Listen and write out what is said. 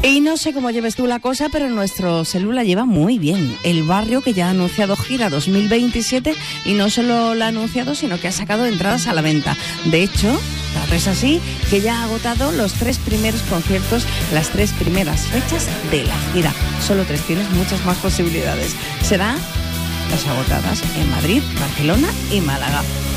Y no sé cómo lleves tú la cosa, pero nuestro Celu la lleva muy bien. El Barrio, que ya ha anunciado gira 2027, y no solo la ha anunciado, sino que ha sacado entradas a la venta. De hecho, tanto es así que ya ha agotado los 3 primeros conciertos, las 3 primeras fechas de la gira. Solo 3, tienes muchas más posibilidades. Serán las agotadas en Madrid, Barcelona y Málaga.